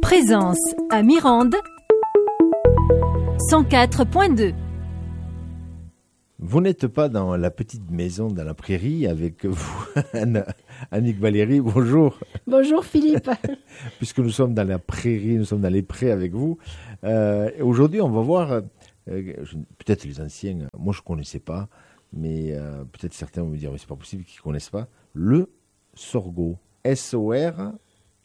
Présence à Mirande 104.2. Vous n'êtes pas dans la petite maison dans la prairie avec vous, Annick Valéry, bonjour. Bonjour Philippe. Puisque nous sommes dans la prairie, nous sommes dans les prés avec vous. Aujourd'hui, on va voir, peut-être les anciens, moi je ne connaissais pas, mais peut-être certains vont me dire, mais c'est pas possible qu'ils ne connaissent pas, le sorgho. S-O-R-G-H-O.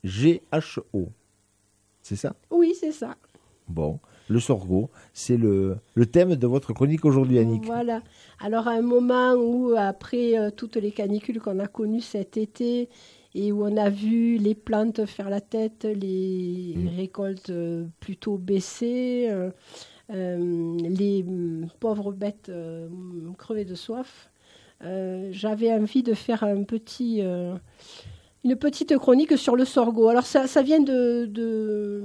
C'est ça ? Oui, c'est ça. Bon, le sorgho, c'est le thème de votre chronique aujourd'hui, Annick. Voilà. Alors, à un moment où, après toutes les canicules qu'on a connues cet été, et où on a vu les plantes faire la tête, les récoltes plutôt baisser, les pauvres bêtes crever de soif, j'avais envie de faire une petite chronique sur le sorgho. Alors, ça vient de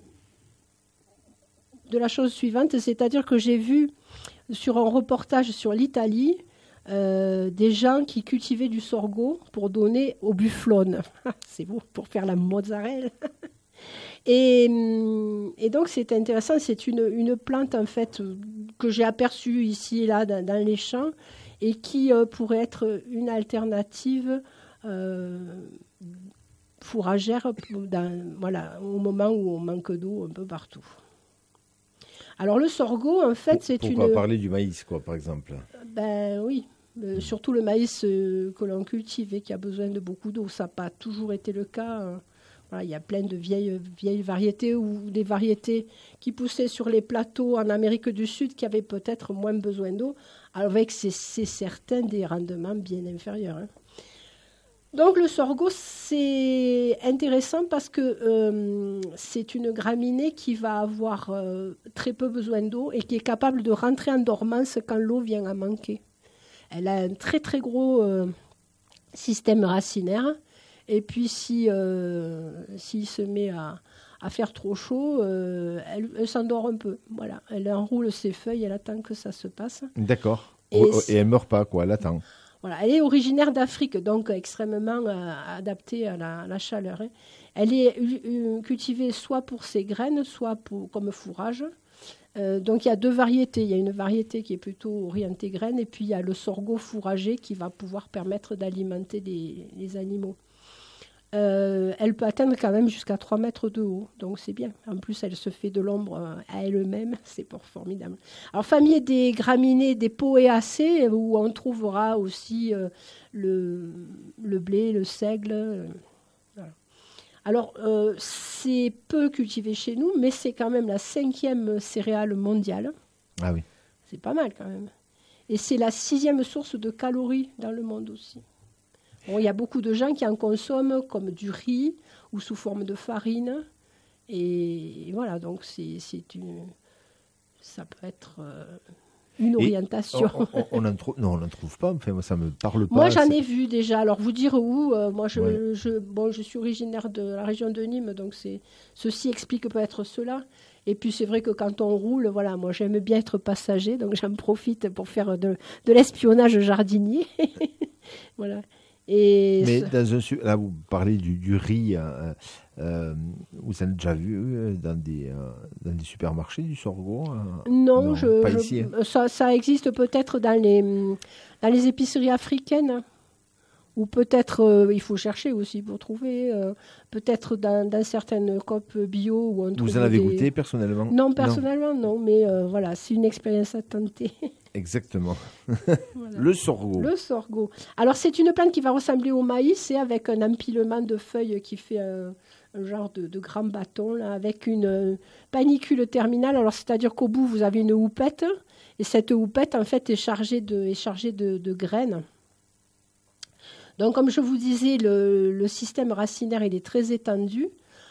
la chose suivante, c'est-à-dire que j'ai vu sur un reportage sur l'Italie des gens qui cultivaient du sorgho pour donner aux bufflonnes. C'est beau, pour faire la mozzarella. Et donc c'est intéressant, c'est une plante en fait que j'ai aperçue ici et là dans les champs et qui pourrait être une alternative fourragère au moment où on manque d'eau un peu partout. Alors le sorgho, en fait, c'est une... Pourquoi parler du maïs, quoi, par exemple ? Ben oui, surtout le maïs que l'on cultive et qui a besoin de beaucoup d'eau. Ça n'a pas toujours été le cas. Voilà, il y a plein de vieilles variétés ou des variétés qui poussaient sur les plateaux en Amérique du Sud qui avaient peut-être moins besoin d'eau, avec c'est certain des rendements bien inférieurs. Donc le sorgho, c'est intéressant parce que c'est une graminée qui va avoir très peu besoin d'eau et qui est capable de rentrer en dormance quand l'eau vient à manquer. Elle a un très très gros système racinaire et puis s'il se met à faire trop chaud, elle s'endort un peu. Voilà, elle enroule ses feuilles, elle attend que ça se passe. D'accord. Et elle ne meurt pas, quoi, elle attend. Voilà, elle est originaire d'Afrique, donc extrêmement adaptée à la chaleur. Elle est cultivée soit pour ses graines, soit comme fourrage. Donc il y a deux variétés. Il y a une variété qui est plutôt orientée graines, et puis il y a le sorgho fourragé qui va pouvoir permettre d'alimenter les animaux. Elle peut atteindre quand même jusqu'à 3 mètres de haut, donc c'est bien. En plus, elle se fait de l'ombre à elle-même, c'est formidable. Alors, famille des graminées, des poéacées, où on trouvera aussi le blé, le seigle. Voilà. Alors, c'est peu cultivé chez nous, mais c'est quand même la 5e céréale mondiale. Ah oui. C'est pas mal quand même. Et c'est la 6e source de calories dans le monde aussi. Bon, il y a beaucoup de gens qui en consomment comme du riz ou sous forme de farine. Et voilà, donc ça peut être une orientation. On n'en trouve pas, enfin, moi ça ne me parle pas. Moi, j'en ai vu déjà. Alors, vous dire où moi, je suis originaire de la région de Nîmes, donc ceci explique peut-être cela. Et puis, c'est vrai que quand on roule, voilà, moi, j'aime bien être passager, donc j'en profite pour faire de l'espionnage jardinier. Voilà. Mais là, vous parlez du riz. Vous avez déjà vu dans des supermarchés du sorgho ? Non, pas ici. Ça existe peut-être dans les épiceries africaines. Ou peut-être, il faut chercher aussi pour trouver, peut-être dans certaines coop bio. Où vous en avez goûté personnellement ? Non, personnellement non, mais voilà, c'est une expérience à tenter. Exactement. Voilà. Le sorgho. Le sorgho. Alors, c'est une plante qui va ressembler au maïs, et avec un empilement de feuilles qui fait un genre de grand bâton, là, avec une panicule terminale. Alors, c'est-à-dire qu'au bout, vous avez une houppette, et cette houppette, en fait, est chargée de graines. Donc, comme je vous disais, le système racinaire, il est très étendu.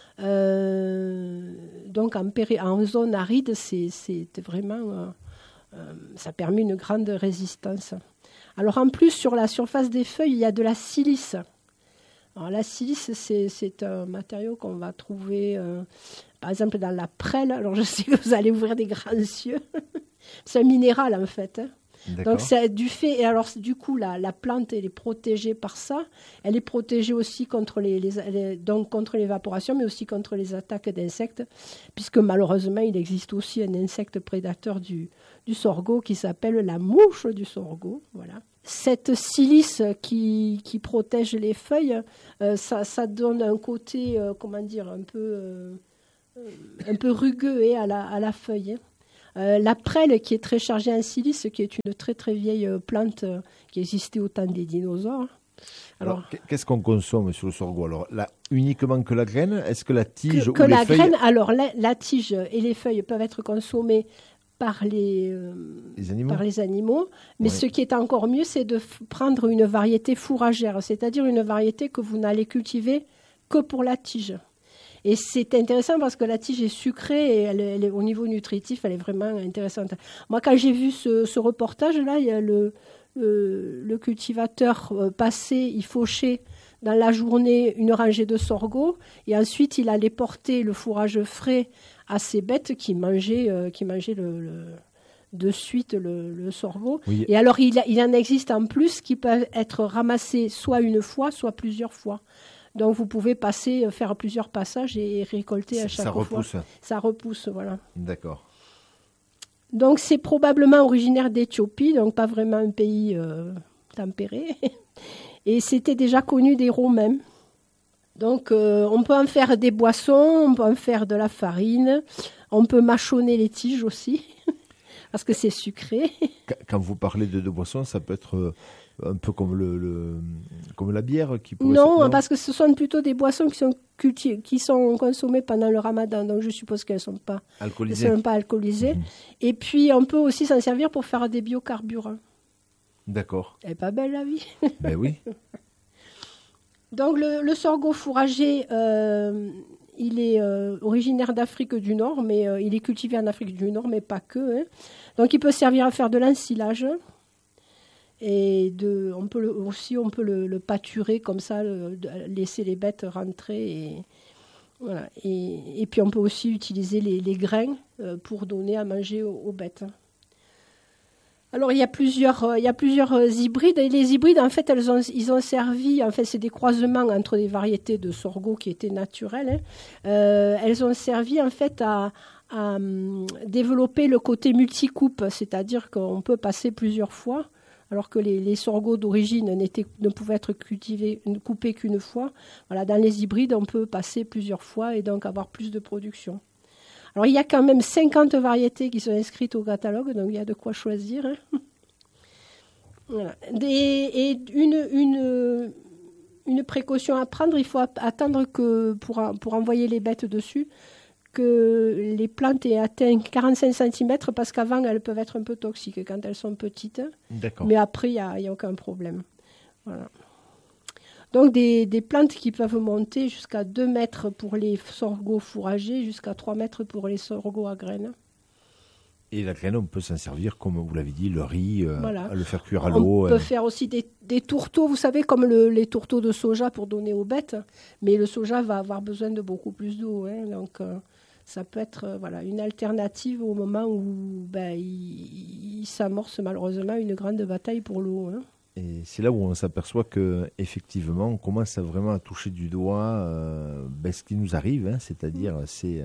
Donc, en zone aride, c'est vraiment... ça permet une grande résistance. Alors, en plus, sur la surface des feuilles, il y a de la silice. Alors, la silice, c'est un matériau qu'on va trouver, par exemple, dans la prêle. Alors, je sais que vous allez ouvrir des grands yeux. C'est un minéral, en fait. D'accord. Donc c'est du fait, et alors du coup la plante elle est protégée par ça, elle est protégée aussi contre donc contre l'évaporation, mais aussi contre les attaques d'insectes, puisque malheureusement il existe aussi un insecte prédateur du sorgho qui s'appelle la mouche du sorgho. Voilà. Cette silice qui protège les feuilles, ça donne un côté, comment dire, un peu rugueux à la feuille. La prêle, qui est très chargée en silice, qui est une très très vieille plante qui existait au temps des dinosaures. Alors, qu'est-ce qu'on consomme sur le sorgho? Alors, uniquement que la graine? Est-ce que la tige que ou les la feuilles? graine, alors la tige et les feuilles peuvent être consommées par les animaux, mais ce qui est encore mieux, c'est de prendre une variété fourragère, c'est-à-dire une variété que vous n'allez cultiver que pour la tige. Et c'est intéressant parce que la tige est sucrée et elle est, au niveau nutritif, elle est vraiment intéressante. Moi, quand j'ai vu ce reportage-là, il y a le cultivateur il fauchait dans la journée une rangée de sorgho et ensuite il allait porter le fourrage frais à ses bêtes qui mangeaient de suite le sorgho. Oui. Et alors, il en existe en plus qui peuvent être ramassés soit une fois, soit plusieurs fois. Donc, vous pouvez faire plusieurs passages et récolter à chaque fois. Ça repousse, voilà. D'accord. Donc, c'est probablement originaire d'Éthiopie, donc pas vraiment un pays tempéré. Et c'était déjà connu des Romains. Donc, on peut en faire des boissons, on peut en faire de la farine, on peut mâchonner les tiges aussi, parce que c'est sucré. Quand vous parlez de boissons, ça peut être un peu comme comme la bière qui pourrait non, parce que ce sont plutôt des boissons qui sont consommées pendant le ramadan, donc je suppose qu'elles ne sont pas alcoolisées. Mmh. Et puis, on peut aussi s'en servir pour faire des biocarburants. D'accord. Elle n'est pas belle, la vie? Ben oui. Donc, le sorgho fourragé, il est originaire d'Afrique du Nord, mais il est cultivé en Afrique du Nord, mais pas que. Hein. Donc, il peut servir à faire de l'ensilage. Et on peut le pâturer comme ça, laisser les bêtes rentrer. Voilà. Et puis, on peut aussi utiliser les grains pour donner à manger aux bêtes. Alors, il y a plusieurs hybrides. Et les hybrides, en fait, ils ont servi, en fait, c'est des croisements entre des variétés de sorgho qui étaient naturelles. Hein. Elles ont servi, en fait, à développer le côté multicoupe, c'est-à-dire qu'on peut passer plusieurs fois, alors que les sorghos d'origine ne pouvaient être coupés qu'une fois. Voilà, dans les hybrides, on peut passer plusieurs fois et donc avoir plus de production. Alors, il y a quand même 50 variétés qui sont inscrites au catalogue, donc il y a de quoi choisir. Hein. Voilà. Et une précaution à prendre, il faut attendre que pour envoyer les bêtes dessus, que les plantes aient atteint 45 cm, parce qu'avant, elles peuvent être un peu toxiques quand elles sont petites. D'accord. Mais après, il n'y a aucun problème. Voilà. Donc, des plantes qui peuvent monter jusqu'à 2 mètres pour les sorghos fourragés, jusqu'à 3 mètres pour les sorghos à graines. Et la graine, on peut s'en servir, comme vous l'avez dit, le riz, voilà. Le faire cuire à l'eau. On peut faire aussi des tourteaux, vous savez, comme les tourteaux de soja pour donner aux bêtes. Mais le soja va avoir besoin de beaucoup plus d'eau. Hein, donc, ça peut être une alternative au moment où il s'amorce malheureusement une grande bataille pour l'eau. Hein. Et c'est là où on s'aperçoit qu'effectivement, on commence vraiment à toucher du doigt ce qui nous arrive, hein, c'est-à-dire ces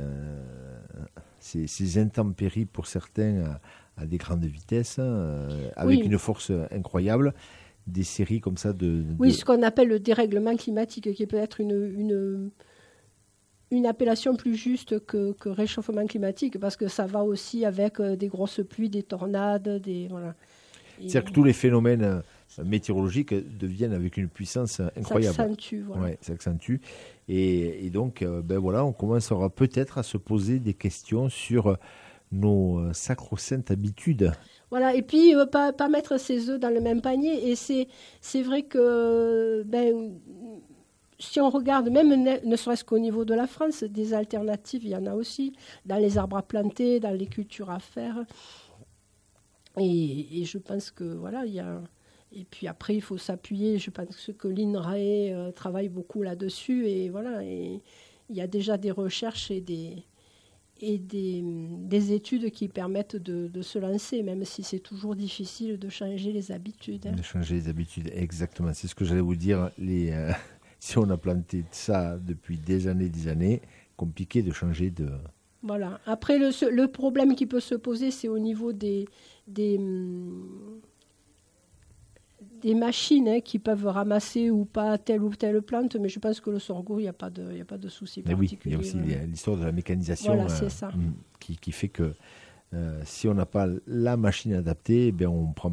intempéries pour certains à des grandes vitesses, avec une force incroyable, des séries comme ça Oui, ce qu'on appelle le dérèglement climatique, qui peut être une appellation plus juste que réchauffement climatique, parce que ça va aussi avec des grosses pluies, des tornades, voilà. C'est-à-dire que tous les phénomènes météorologiques deviennent avec une puissance incroyable. Ça s'accentue, voilà. Ouais, ça s'accentue. Et donc, on commencera peut-être à se poser des questions sur nos sacro-saintes habitudes. Voilà, et puis pas mettre ses œufs dans le même panier. Et c'est vrai que si on regarde, même ne serait-ce qu'au niveau de la France, des alternatives, il y en a aussi, dans les arbres à planter, dans les cultures à faire. Et je pense que il y a. Et puis après, il faut s'appuyer. Je pense que l'INRAE travaille beaucoup là-dessus. Et voilà, et il y a déjà des recherches et des études qui permettent de se lancer, même si c'est toujours difficile de changer les habitudes. De changer les habitudes, exactement. C'est ce que j'allais vous dire. Si on a planté ça depuis des années, compliqué de changer de... Voilà. Après, le problème qui peut se poser, c'est au niveau des machines qui peuvent ramasser ou pas telle ou telle plante, mais je pense que le sorgho, il n'y a pas de souci Mais particulier. oui, il y a aussi l'histoire de la mécanisation Voilà, c'est ça. qui fait que si on n'a pas la machine adaptée, on prend